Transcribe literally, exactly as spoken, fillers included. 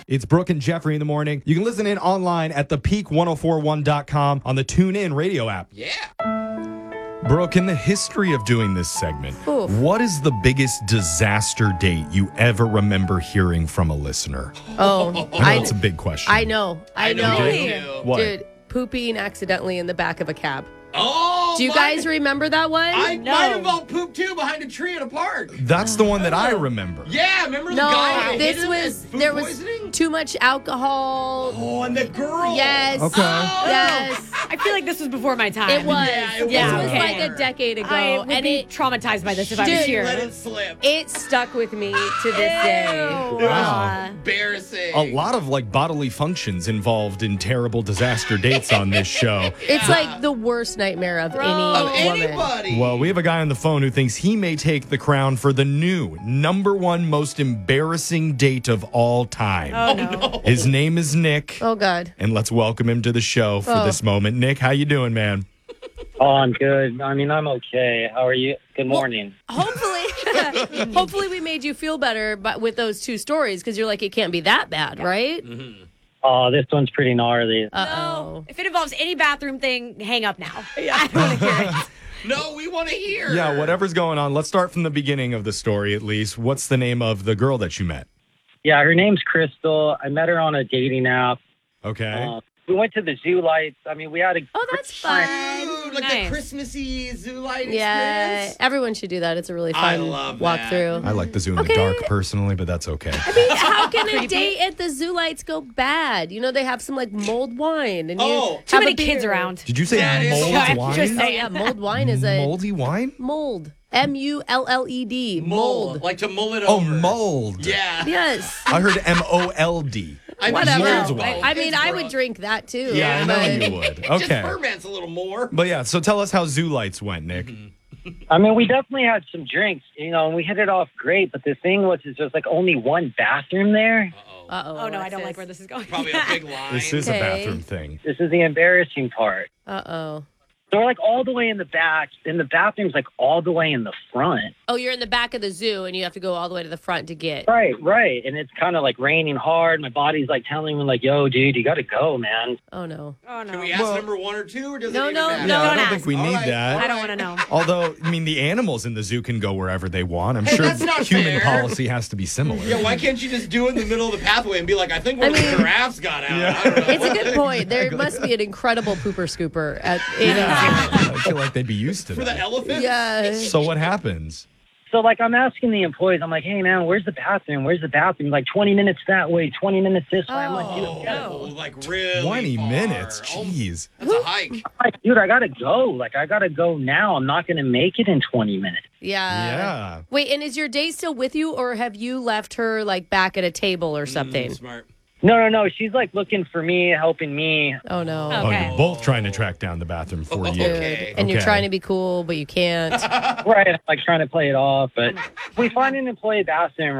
It's Brooke and Jeffrey in the morning. You can listen in online at the peak ten forty-one dot com on the TuneIn radio app. Yeah. Brooke, in the history of doing this segment, Oof. what is the biggest disaster date you ever remember hearing from a listener? Oh, I know it's a big question. I know. I, I know. know. you do. What? Dude, pooping accidentally in the back of a cab. Oh, Do you my- guys remember that one? I No. might have all pooped too behind a tree at a park. That's the one that I remember. Yeah, remember the no, guy that this hit him was and food there was poisoning? too much alcohol. Oh, and the girl. Yes. Okay. Oh. Yes. I feel like this was before my time. It was. Yeah, it this was. was Okay. like a decade ago. I would and be it traumatized by this if I Dude, was She here. let it slip. it stuck with me to this day. Wow. Embarrassing. A lot of like bodily functions involved in terrible disaster dates on this show. It's like the worst nightmare of Of any woman. anybody. Well, we have a guy on the phone who thinks he may take the crown for the new number one most embarrassing date of all time. Oh, no. His name is Nick, Oh God. and let's welcome him to the show for Oh. this moment. Nick, how you doing, man? Oh, I'm good. I mean, I'm okay. How are you? Good morning. Hopefully, hopefully we made you feel better, but with those two stories, because you're like, it can't be that bad, right? Oh, this one's pretty gnarly. Uh No. oh. If it involves any bathroom thing, hang up now. I don't want to hear it. No, we want to hear. Yeah, whatever's going on. Let's start from the beginning of the story, at least. What's the name of the girl that you met? Yeah, her name's Crystal. I met her on a dating app. Okay. Uh, we went to the zoo lights. I mean, we had a Oh, that's great time. fun. Ooh, like Nice. the Christmassy zoo light Yeah, experience. everyone should do that. It's a really fun I love walk that. through. I like the zoo in Okay. the dark personally, but that's okay. How can a date at the zoo lights go bad? You know, they have some like mulled wine. And you Oh, Too have many a beer. kids around. Did you say That is- mold I'm wine? just Oh, saying. yeah, mulled wine is a Moldy wine? mold. M U L L E D. mold. Mold. Like to mull it Oh, over. mold. Yeah. Yes. I heard M O L D. I mean, Whatever. Mold sure, wine. I mean, it's I gross. would drink that too. Yeah, I know but- you would. It Okay. just ferments a little more. But yeah, so tell us how zoo lights went, Nick. I mean, we definitely had some drinks, you know, and we hit it off great. But the thing was, is there's like only one bathroom there. Uh-oh. Uh-oh. Oh, no, I don't Alexis. like where this is going. Probably a big line. This is Okay. a bathroom thing. This is the embarrassing part. Uh-oh. So we're like all the way in the back, and the bathroom's like all the way in the front. Oh, you're in the back of the zoo and you have to go all the way to the front to get. Right, right. And it's kind of like raining hard. My body's like telling me, like, yo, dude, you got to go, man. Oh, no. Oh, no. Can we ask Well- number one or two, or does No, it even no, matter? Yeah, I don't don't ask. think we All need right. that. I don't want to know. Although, I mean, the animals in the zoo can go wherever they want. I'm Hey, sure that's not human fair. policy has to be similar. Yeah, why can't you just do it in the middle of the pathway and be like, I think one I of the mean- giraffes got out. Yeah. I don't know. It's a good point. There must be an incredible pooper scooper at in Yeah, I feel like they'd be used to For the that. elephant? Yeah. So what happens? So, like, I'm asking the employees, I'm like, hey, man, where's the bathroom? Where's the bathroom? Like, twenty minutes that way, twenty minutes this way. I'm like, dude, Oh, I gotta- no. like really twenty far. minutes. Oh, Jeez. that's a hike. I'm like, dude, I got to go. Like, I got to go now. I'm not going to make it in twenty minutes. Yeah. Yeah. Wait, and is your date still with you, or have you left her like back at a table or something? Mm, smart. No, no, no. She's, like, looking for me, helping me. Oh no. Oh, Okay. you're both trying to track down the bathroom for Oh, you. Dude. Okay. And you're Okay. trying to be cool, but you can't. Right. I'm, like, trying to play it off. But we find an employee bathroom.